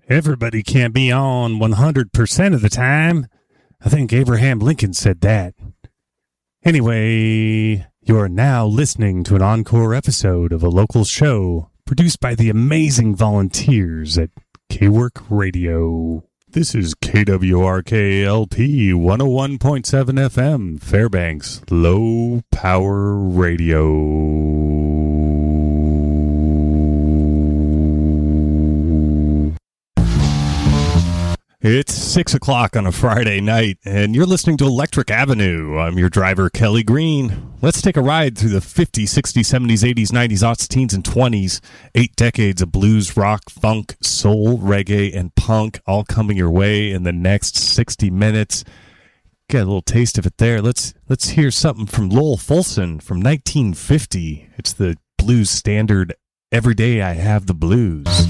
Everybody can't be on 100% of the time. I think Abraham Lincoln said that. Anyway, you're now listening to an encore episode of a local show produced by the amazing volunteers at K-Work Radio. This is KWRK-LP 101.7 FM, Fairbanks, Low Power Radio. It's 6 o'clock on a Friday night, and you're listening to Electric Avenue. I'm your driver, Kelly Green. Let's take a ride through the 50s, 60s, 70s, 80s, 90s, aughts, teens, and 20s. 8 decades of blues, rock, funk, soul, reggae, and punk, all coming your way in the next 60 minutes. Get a little taste of it there. Let's hear something from Lowell Fulson from 1950. It's the blues standard, Every Day I Have the Blues.